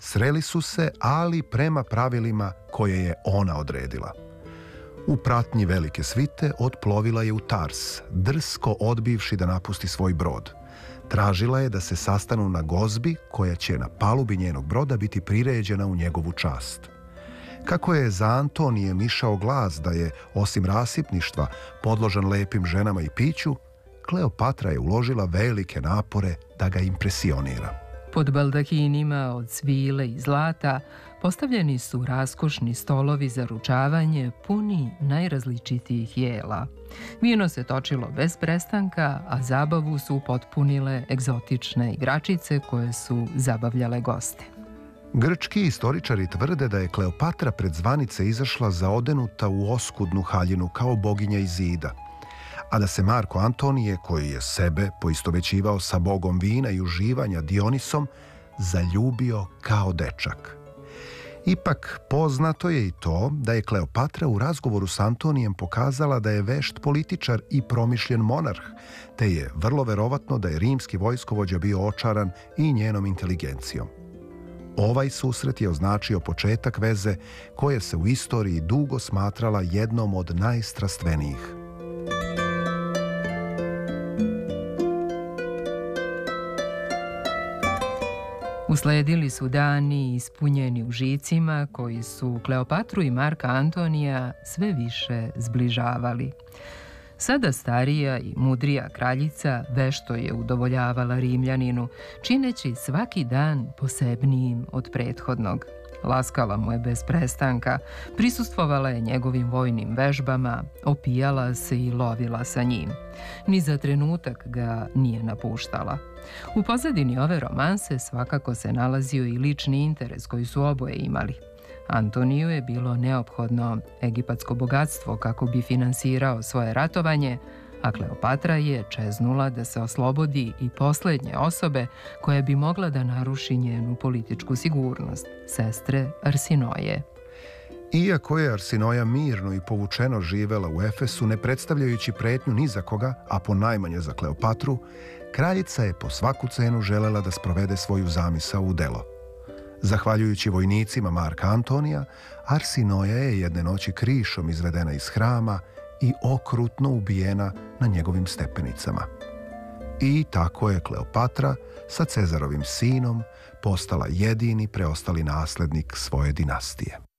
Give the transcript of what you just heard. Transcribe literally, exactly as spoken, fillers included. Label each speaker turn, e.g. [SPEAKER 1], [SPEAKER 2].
[SPEAKER 1] Sreli su se, ali prema pravilima koje je ona odredila. U pratnji velike svite otplovila je u Tars, drsko odbivši da napusti svoj brod. Tražila je da se sastanu na gozbi koja će na palubi njenog broda biti priređena u njegovu čast. Kako je za Antonijem išao glas da je, osim rasipništva, podložan lepim ženama i piću, Kleopatra je uložila velike napore da ga impresionira.
[SPEAKER 2] Pod baldahinima od svile i zlata postavljeni su raskošni stolovi za ručavanje puni najrazličitijih jela. Vino se točilo bez prestanka, a zabavu su potpunile egzotične igračice koje su zabavljale goste.
[SPEAKER 1] Grčki istoričari tvrde da je Kleopatra pred zvanice izašla zaodenuta u oskudnu haljinu kao boginja iz zida, a da se Marko Antonije, koji je sebe poistovećivao sa bogom vina i uživanja Dionisom, zaljubio kao dečak. Ipak, poznato je i to da je Kleopatra u razgovoru s Antonijem pokazala da je vešt političar i promišljen monarh, te je vrlo verovatno da je rimski vojskovođa bio očaran i njenom inteligencijom. Ovaj susret je označio početak veze koja se u istoriji dugo smatrala jednom od najstrastvenijih.
[SPEAKER 2] Usledili su dani ispunjeni užicima koji su Kleopatru i Marka Antonija sve više zbližavali. Sada starija i mudrija kraljica vešto je udovoljavala Rimljaninu, čineći svaki dan posebnijim od prethodnog. Laskala mu je bez prestanka, prisustvovala je njegovim vojnim vežbama, opijala se i lovila sa njim. Ni za trenutak ga nije napuštala. U pozadini ove romanse svakako se nalazio i lični interes koji su oboje imali. Antoniju je bilo neophodno egipatsko bogatstvo kako bi finansirao svoje ratovanje, a Kleopatra je čeznula da se oslobodi i poslednje osobe koja bi mogla da naruši njenu političku sigurnost, sestre Arsinoje.
[SPEAKER 1] Iako je Arsinoja mirno i povučeno živela u Efesu, ne predstavljajući pretnju ni za koga, a ponajmanje za Kleopatru, kraljica je po svaku cenu želela da sprovede svoju zamisao u delo. Zahvaljujući vojnicima Marka Antonija, Arsinoja je jedne noći krišom izvedena iz hrama i okrutno ubijena na njegovim stepenicama. I tako je Kleopatra sa Cezarovim sinom postala jedini preostali naslednik svoje dinastije.